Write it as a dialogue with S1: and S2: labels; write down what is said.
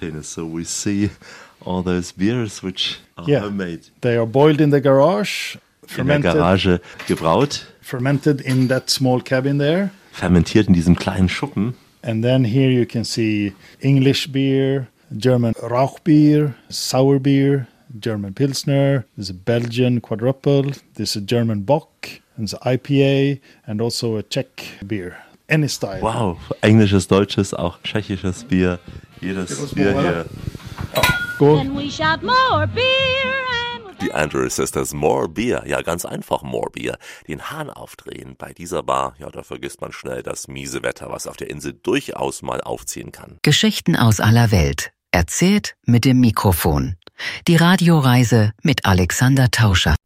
S1: containers. So we see all those beers which are homemade.
S2: They are boiled in the garage,
S1: in der Garage gebraut.
S2: Fermented in that small cabin there.
S1: Fermentiert in diesem kleinen Schuppen.
S2: And then here you can see English beer, German Rauchbier, sour beer, German Pilsner, there's a Belgian quadruple, there's a German Bock, there's an IPA and also a Czech beer. Any style.
S1: Wow, englisches, deutsches, auch tschechisches Bier. Jedes Bier hier.
S2: Cool.
S3: Then we shout more beer.
S4: Die Andrews Sisters, More Beer. Ja, ganz einfach More Beer. Den Hahn aufdrehen bei dieser Bar, ja, da vergisst man schnell das miese Wetter, was auf der Insel durchaus mal aufziehen kann.
S5: Geschichten aus aller Welt. Erzählt mit dem Mikrofon. Die Radioreise mit Alexander Tauscher.